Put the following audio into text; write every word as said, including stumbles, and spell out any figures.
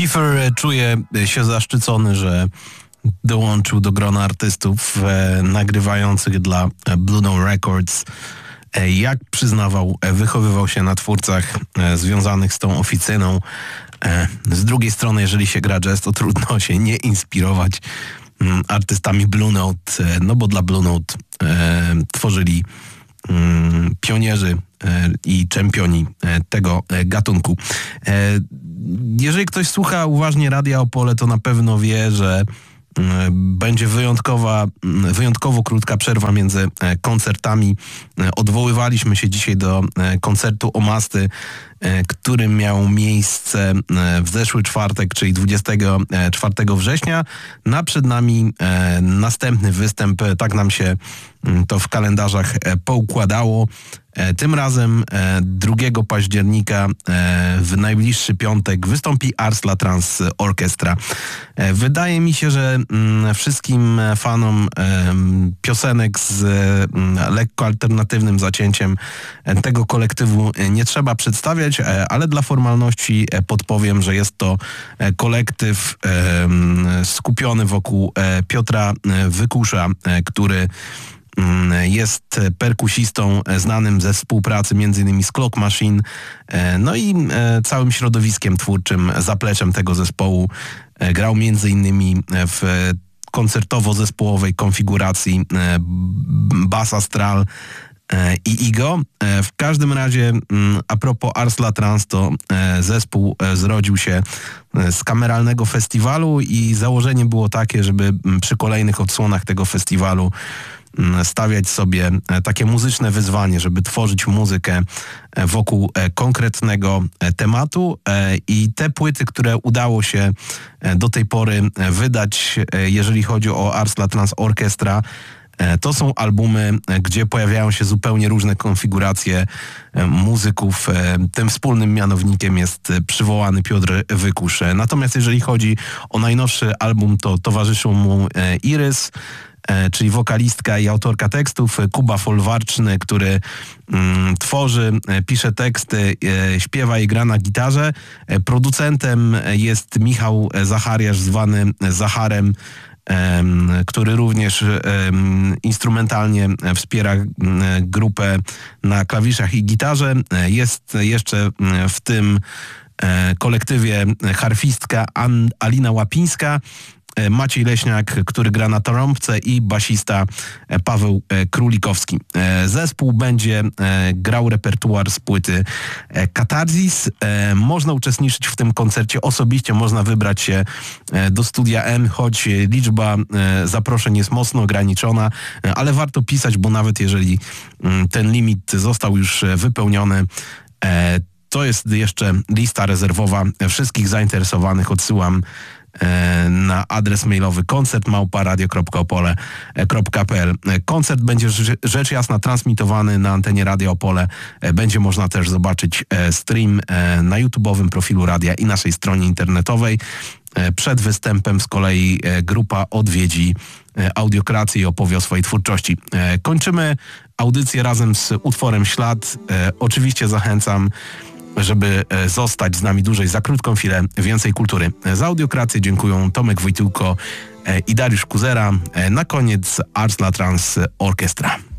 Kiefer czuje się zaszczycony, że dołączył do grona artystów e, nagrywających dla Blue Note Records. E, jak przyznawał, e, wychowywał się na twórcach e, związanych z tą oficyną. E, z drugiej strony, jeżeli się gra jazz, to trudno się nie inspirować m, artystami Blue Note, e, no bo dla Blue Note e, tworzyli m, pionierzy e, i czempioni e, tego e, gatunku. E, jeżeli ktoś słucha uważnie Radia Opole, to na pewno wie, że będzie wyjątkowa, wyjątkowo krótka przerwa między koncertami. Odwoływaliśmy się dzisiaj do koncertu Omasty, który miał miejsce w zeszły czwartek, czyli dwudziestego czwartego września. Na przed nami następny występ, tak nam się to w kalendarzach poukładało. Tym razem drugiego października w najbliższy piątek wystąpi Ars La Trans Orchestra. Wydaje mi się, że wszystkim fanom piosenek z lekko alternatywnym zacięciem tego kolektywu nie trzeba przedstawiać, ale dla formalności podpowiem, że jest to kolektyw skupiony wokół Piotra Wykusza, który jest perkusistą znanym ze współpracy między innymi z Clock Machine, no i całym środowiskiem twórczym, zapleczem tego zespołu. Grał między innymi w koncertowo-zespołowej konfiguracji Bass Astral i Igo. W każdym razie a propos Ars La Trans, to zespół zrodził się z kameralnego festiwalu i założenie było takie, żeby przy kolejnych odsłonach tego festiwalu stawiać sobie takie muzyczne wyzwanie, żeby tworzyć muzykę wokół konkretnego tematu i te płyty, które udało się do tej pory wydać, jeżeli chodzi o Ars La Trans Orchestra, to są albumy, gdzie pojawiają się zupełnie różne konfiguracje muzyków. Tym wspólnym mianownikiem jest przywołany Piotr Wykusz. Natomiast jeżeli chodzi o najnowszy album, to towarzyszył mu Irys, czyli wokalistka i autorka tekstów, Kuba Folwarczny, który mm, tworzy, pisze teksty, e, śpiewa i gra na gitarze. Producentem jest Michał Zachariasz, zwany Zacharem, e, który również e, instrumentalnie wspiera e, grupę na klawiszach i gitarze. Jest jeszcze w tym e, kolektywie harfistka An- Alina Łapińska, Maciej Leśniak, który gra na trąbce, i basista Paweł Królikowski. Zespół będzie grał repertuar z płyty Katarzis. Można uczestniczyć w tym koncercie osobiście, można wybrać się do Studia M, choć liczba zaproszeń jest mocno ograniczona, ale warto pisać, bo nawet jeżeli ten limit został już wypełniony, to jest jeszcze lista rezerwowa wszystkich zainteresowanych. Odsyłam na adres mailowy koncert małpa radio kropka opole kropka p l. Koncert będzie rzecz jasna transmitowany na antenie Radia Opole. Będzie można też zobaczyć stream na YouTube'owym profilu radia i naszej stronie internetowej. Przed występem z kolei grupa odwiedzi Audiokrację i opowie o swojej twórczości. Kończymy audycję razem z utworem Ślad. Oczywiście zachęcam, żeby zostać z nami dłużej. Za krótką chwilę więcej kultury. Za Audiokrację dziękuję Tomek Wojtyłko i Dariusz Kuzera. Na koniec Ars La Trans Orchestra.